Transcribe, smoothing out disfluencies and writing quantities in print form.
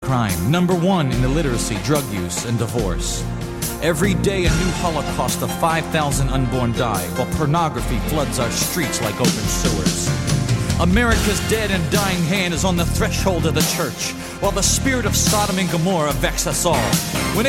crime. Number one in illiteracy, drug use, and divorce. Every day a new holocaust of 5,000 unborn die, while pornography floods our streets like open sewers. America's dead and dying hand is on the threshold of the church, while the spirit of Sodom and Gomorrah vex us all. When